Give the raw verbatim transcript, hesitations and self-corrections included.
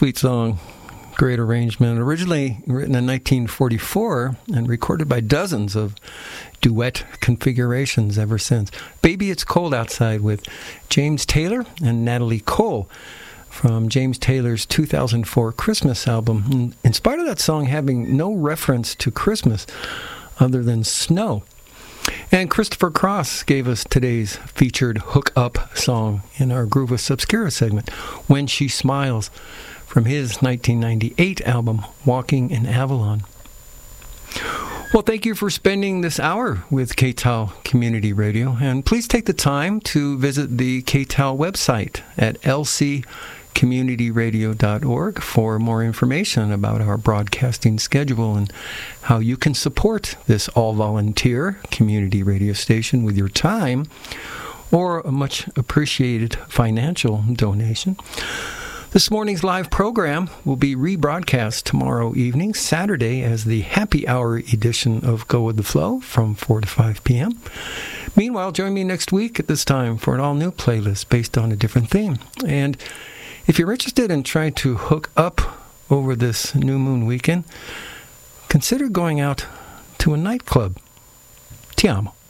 sweet song. Great arrangement. Originally written in nineteen forty-four and recorded by dozens of duet configurations ever since. Baby It's Cold Outside with James Taylor and Natalie Cole from James Taylor's two thousand four Christmas album. In spite of that song having no reference to Christmas other than snow. And Christopher Cross gave us today's featured Hook Up song in our Groove with Obscura segment, When She Smiles, from his nineteen ninety-eight album, Walking in Avalon. Well, thank you for spending this hour with K T A L Community Radio, and please take the time to visit the K T A L website at l c community radio dot org for more information about our broadcasting schedule and how you can support this all-volunteer community radio station with your time or a much appreciated financial donation. This morning's live program will be rebroadcast tomorrow evening, Saturday, as the happy hour edition of Go With The Flow from four to five p.m. Meanwhile, join me next week at this time for an all-new playlist based on a different theme. And if you're interested in trying to hook up over this new moon weekend, consider going out to a nightclub. Ti amo.